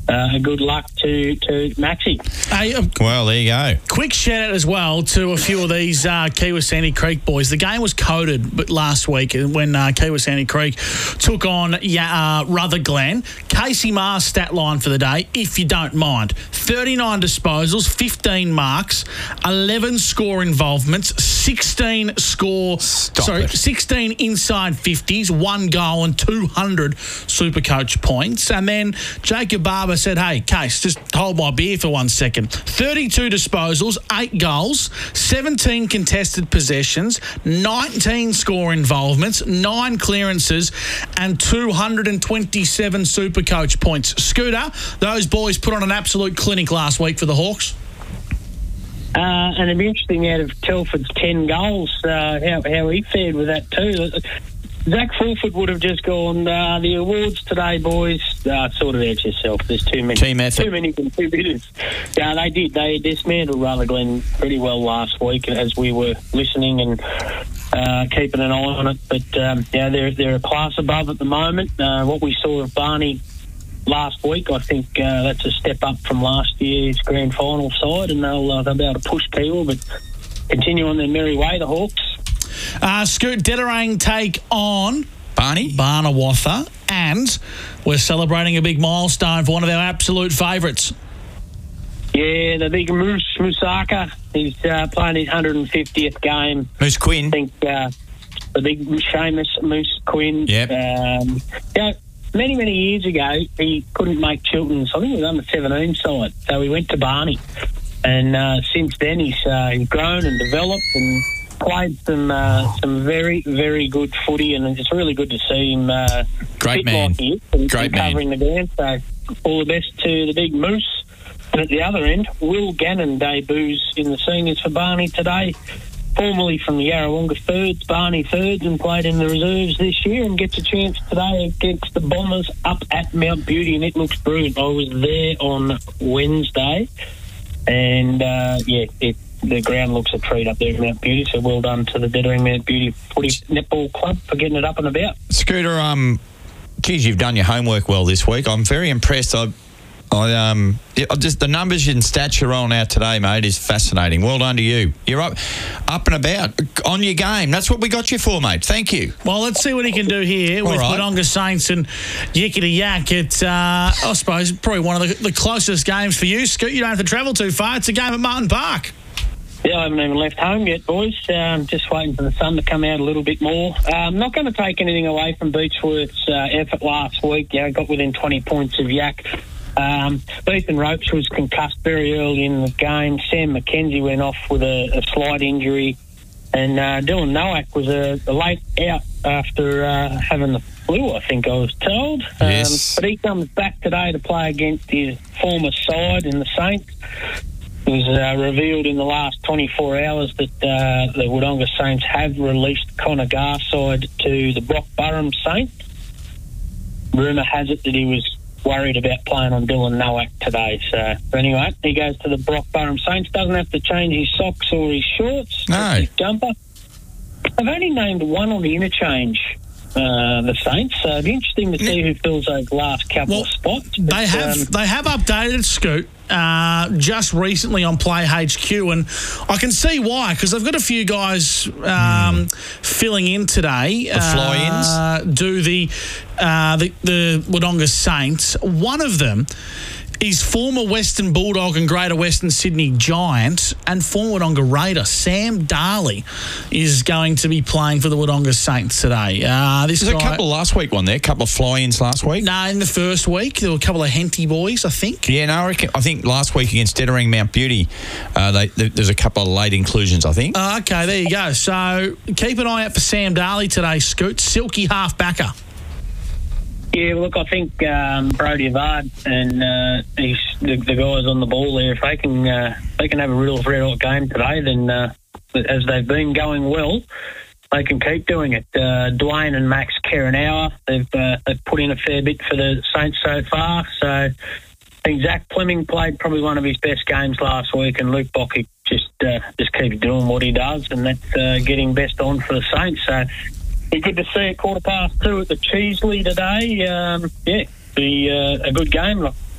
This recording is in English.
good luck to Maxi. Hey, well, there you go. Quick shout out as well to a few of these Kiwa Sandy Creek boys. The game was coded last week when Kiwa Sandy Creek took on Rutherglen. Casey Maher's stat line for the day, if you don't mind: 39 disposals, 15 marks, 11 score involvements, 16 inside 50s, 1 goal and 200 Supercoach points. And then Jacob Barber said, hey, Case, just hold my beer for 1 second. 32 disposals, 8 goals, 17 contested possessions, 19 score involvements, 9 clearances and 227 Supercoach points. Scooter, those boys put on an absolute clinic last week for the Hawks. And it'd be interesting out of Telford's 10 goals, how he fared with that too. Zach Fulford would have just gone, the awards today, boys, sort of out yourself. There's too many. Team effort. Too many contributors. Yeah, they did. They dismantled Rutherglen pretty well last week as we were listening and keeping an eye on it. But, they're a class above at the moment. What we saw of Barney last week, I think that's a step up from last year's grand final side, and they'll be able to push Kiwa, but continue on their merry way, the Hawks. Scoot Dedarang take on Barnawatha, and we're celebrating a big milestone for one of our absolute favourites. Yeah, the big Musaka. He's playing his 150th game. Moose Quinn. I think the big Seamus Moose Quinn. Yep. Many, many years ago, he couldn't make Chilton's, I think it was under 17 side, so he went to Barney. And since then, he's grown and developed and played some very, very good footy, and it's really good to see him Great man. like he is and Great man. covering the ground. So all the best to the big Moose. And at the other end, Will Gannon debuts in the seniors for Barney today. Formerly from the Yarrawonga Thirds, Barney Thirds, and played in the reserves this year, and gets a chance today against the Bombers up at Mount Beauty, and it looks brilliant. I was there on Wednesday, and the ground looks a treat up there at Mount Beauty, so well done to the Dedarang Mount Beauty Footy Netball Club for getting it up and about. Scooter, geez, you've done your homework well this week. I'm very impressed. Just the numbers and stats you're rolling out today, mate, is fascinating. Well done to you. You're up and about on your game. That's what we got you for, mate. Thank you. Well, let's see what he can do here with Wodonga Saints and Yickety Yak. It's, I suppose, probably one of the closest games for you, Scoot. You don't have to travel too far. It's a game at Martin Park. Yeah, I haven't even left home yet, boys. Just waiting for the sun to come out a little bit more. I'm not going to take anything away from Beechworth's effort last week. Yeah, got within 20 points of Yak. Ethan Ropes was concussed very early in the game. Sam McKenzie went off with a slight injury. And Dylan Nowak was a late out after having the flu, I think I was told. Yes. But he comes back today to play against his former side in the Saints. It was revealed in the last 24 hours that the Wodonga Saints have released Connor Garside to the Brock Burham Saints. Rumour has it that he was worried about playing on Dylan Nowak today. So anyway, he goes to the Brock Burham Saints. Doesn't have to change his socks or his shorts. No. His jumper. I've only named one on the interchange, the Saints. So it'd be interesting to see who fills those last couple of spots. But, they have updated Scoot just recently on Play HQ, and I can see why, because they've got a few guys filling in today. The fly-ins? Do the Wodonga Saints. One of them is former Western Bulldog and Greater Western Sydney Giant and former Wodonga Raider Sam Darley is going to be playing for the Wodonga Saints today. There's a couple last week, wasn't there? A couple of fly-ins last week? No, in the first week there were a couple of Henty boys, I think. Yeah, no, I think last week against Dedarang Mount Beauty, there's a couple of late inclusions, I think. Okay, there you go. So keep an eye out for Sam Darley today, Scoot. Silky half-backer. Yeah, look, I think Brody Avard and the guys on the ball there, if they can have a real red-hot game today, then as they've been going well, they can keep doing it. Dwayne and Max Kerenauer, they've put in a fair bit for the Saints so far. So I think Zach Fleming played probably one of his best games last week, and Luke Bockick just keeps doing what he does, and that's getting best on for the Saints. So be good to see it 2:15 at the Cheesley today. Be a good game.